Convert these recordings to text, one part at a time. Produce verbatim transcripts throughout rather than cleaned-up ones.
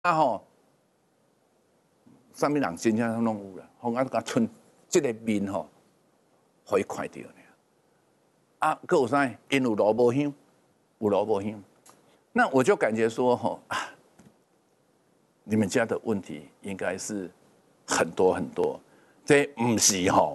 啊吼，啥物人真正拢有啦，风啊，甲剩即个面吼，互伊看到呢。啊，佫有啥？因有萝卜香，有萝卜香。那我就感觉说，吼啊，你们家的问题应该是很多很多，这不是吼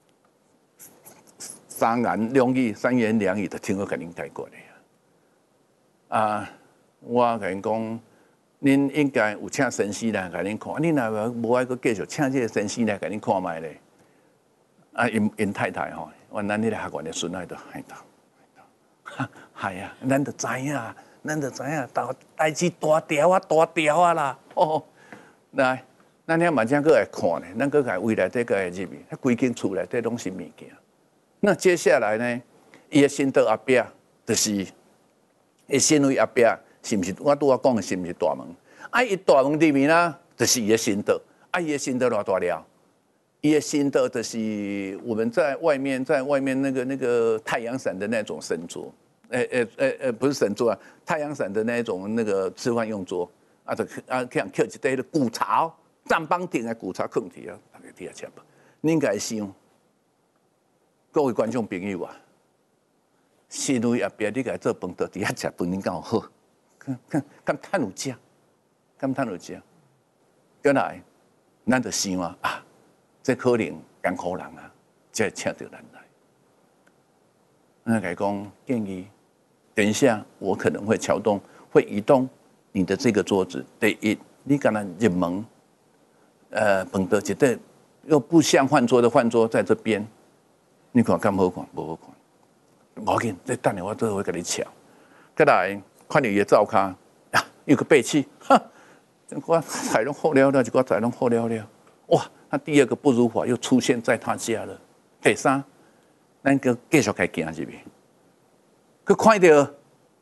三言两语、三言两语就听我甲恁解决的啊！我甲恁讲。恁应该有请神师来甲恁看，恁若无爱阁继续请这个神师来甲恁看卖咧。啊，因因太太吼，我咱迄个学员的孙仔都害到，害啊！咱都知影，咱都知影，代代志大条啊，大条啊啦！哦，来，咱遐嘛正阁来看咧，咱阁来未来这个入去，迄规间厝内底拢是物件。那接下来呢，伊的心得后壁就是，伊身为后壁。是不是我拄我讲的是不是大门？啊，伊大门里面啦，就是伊的心得。啊，伊的心得偌大了？伊的心得就是我们在外面，在外面那个那个太阳伞的那种神桌，诶诶诶诶，不是神桌啊，太阳伞的那种那个吃饭用桌。啊，就啊，这样刻一堆的古茶，站邦顶的古茶放伫啊，大家伫遐吃吧。恁家想，各位观众朋友啊，身为后壁你家做饭，到伫遐吃饭，恁敢有好？看看敢趁有食，敢趁有食，再来，咱就想啊，啊，这可能艰苦人啊，才会请到咱来。那改讲建议，等一下我可能会撬动，会移动你的这个桌子。第一，你敢若入门，呃，饭桌一对又不像换桌的换桌在这边，你看敢好看？不好看，无要紧，这等下我都会给你撬。再来。看到伊的灶骹啊，有个背气，哈，我菜拢好了了，一个菜拢好了了，哇！那第二个不如法又出现在他家了。第三，咱个继续该行入去，佮看到，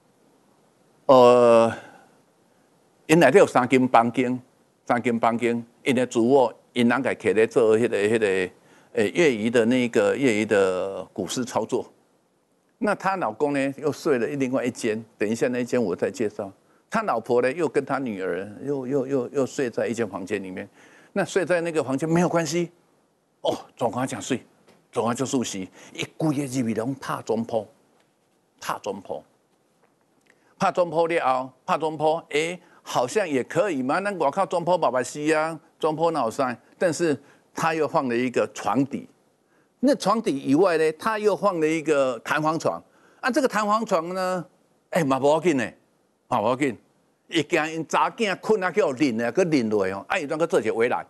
呃，因内底有三间房间，三间房间，因的主卧，因人家徛咧做迄个迄个，呃，业余的那个业余的股市操作。那她老公呢，又睡了另外一间，等一下那一间我再介绍。他老婆呢，又跟他女儿又又又又睡在一间房间里面。那睡在那个房间没有关系，哦，总共讲睡，总共就熟悉，一规个入去拢拍中铺，拍中铺，拍中铺了后，拍中铺，哎，好像也可以嘛。那我靠中铺爸爸西啊，中铺那有啥？但是他又放了一个床底。那床底以外呢，他又放了一个弹簧床啊。这个弹簧床呢，哎、欸，嘛无要紧呢，嘛无要紧，一惊因查囝困啊，叫拎啊，佮拎落哦，啊，伊当佮做一个围栏。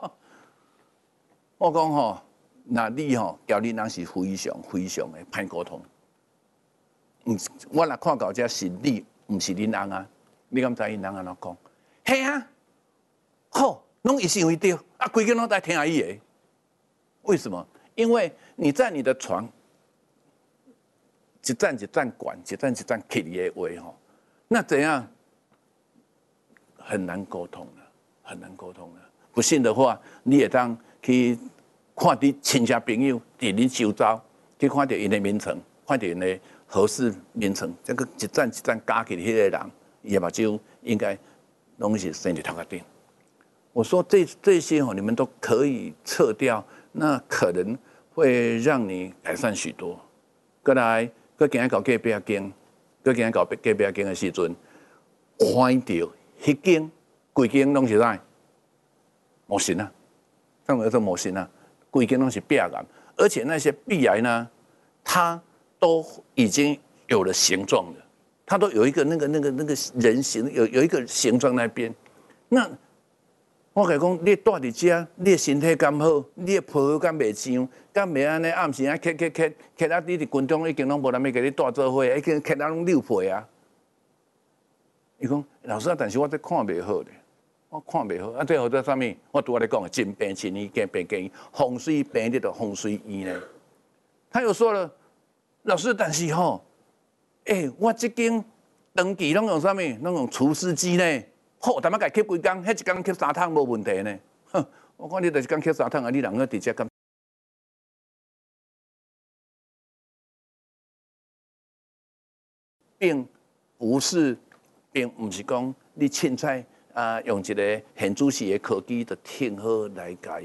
我讲吼，那你吼，交你人是非常非常的歹沟通。嗯，我若看到这是你，唔是恁翁啊，你敢知因翁安怎讲？嘿啊，好，拢一心为对，啊，规个拢在听伊的，为什么？因为你在你的床，一站一站管，一站一站起你的话吼，那怎样很难沟通了，很难沟通了。不信的话，你也当去看你亲戚朋友伫你周遭，去看到因的名称，看到因的合适名称，这个一站一站加起迄个人，伊目睭应该拢是生伫头壳顶。我说这这些哦，你们都可以撤掉。那可能会让你改善许多。再来，搁行到隔壁间，搁行到隔壁间的时阵，看到迄间规间拢是啥？模型啊，上面说模型啊，规间拢是壁癌，而且那些壁癌呢，它都已经有了形状了，它都有一个那个那个那个人形，有有一个形状那边，那。我甲讲，你住伫遮，你的身体敢好？你的皮肤敢袂痒？敢袂安尼暗时啊，咳咳咳咳啊！你伫军中已经拢无人要甲你带做伙，已经咳啊拢溜皮啊！伊讲老师啊，但是我这看袂好咧，我看袂好啊！最后做啥物？我拄仔咧讲的，真病亲医，见病见医，风水病你着风水医呢。他又说了，老师，但是吼，哎、欸，我这间长期拢用啥物？拢用除湿机呢？好，淡仔家吸几工，迄一工吸三趟无问题呢。哼，我看你就是讲吸三趟啊，你人个直接咁，并不是，并不是讲你凊彩啊，用一个现主席的科技，就挺好来甲